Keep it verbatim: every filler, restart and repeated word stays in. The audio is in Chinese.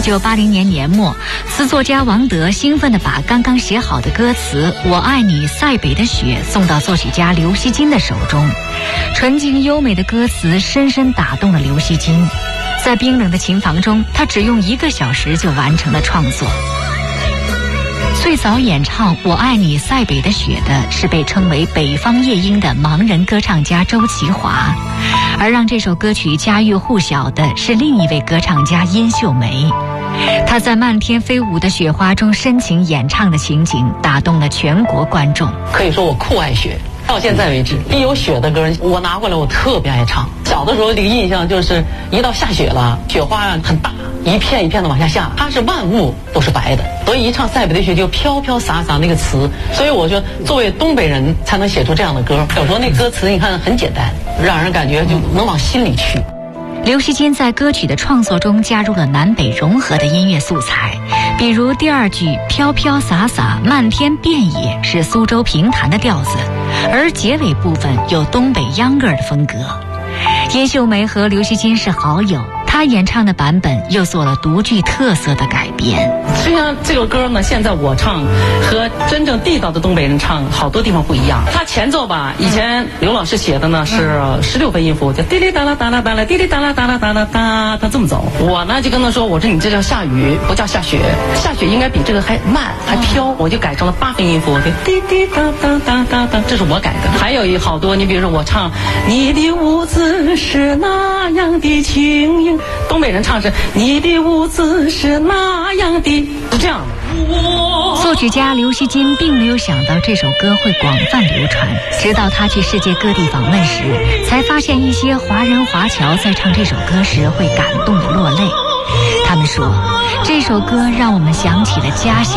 九八零年年末，词作家王德兴奋地把刚刚写好的歌词《我爱你塞北的雪》送到作曲家刘惜君的手中。纯净优美的歌词深深打动了刘惜君，在冰冷的琴房中，他只用一个小时就完成了创作。最早演唱《我爱你塞北的雪》的是被称为北方夜莺的盲人歌唱家周其华，而让这首歌曲家喻户晓的是另一位歌唱家殷秀梅。她在漫天飞舞的雪花中深情演唱的情景打动了全国观众。 可以说我酷爱雪，到现在为止，一有雪的歌我拿过来我特别爱唱。小的时候这个印象就是一到下雪了，雪花很大，一片一片的往下下，它是万物都是白的，所以一唱塞北的雪就飘飘洒洒那个词，所以我说作为东北人才能写出这样的歌。有时候那歌词你看很简单，让人感觉就能往心里去。 刘惜君在歌曲的创作中加入了南北融合的音乐素材，比如第二句飘飘洒洒漫天遍野是苏州评弹的调子，而结尾部分有东北秧歌儿的风格。殷秀梅和刘惜君是好友，她演唱的版本又做了独具特色的改编。 实际上这个歌呢，现在我唱和真正地道的东北人唱好多地方不一样。它前奏吧，以前刘老师写的呢是十六分音符，就滴哩哒啦哒啦哒啦，滴哩哒啦哒啦哒啦哒，他这么走。我呢就跟他说，我说你这叫下雨，不叫下雪，下雪应该比这个还慢还飘，我就改成了八分音符，就滴滴哒哒哒哒哒，这是我改的。还有一好多，你比如说我唱你的舞姿是那样的轻盈，东北人唱是你的舞姿是那样的，是这样的。 作曲家刘惜君并没有想到这首歌会广泛流传，直到他去世界各地访问时，才发现一些华人华侨在唱这首歌时会感动得落泪。他们说，这首歌让我们想起了家乡。